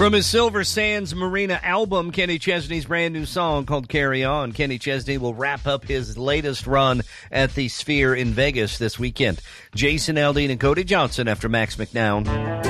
From his Silver Sands Marina album, Kenny Chesney's brand new song called Carry On. Kenny Chesney will wrap up his latest run at the Sphere in Vegas this weekend. Jason Aldean and Cody Johnson after Max McNown.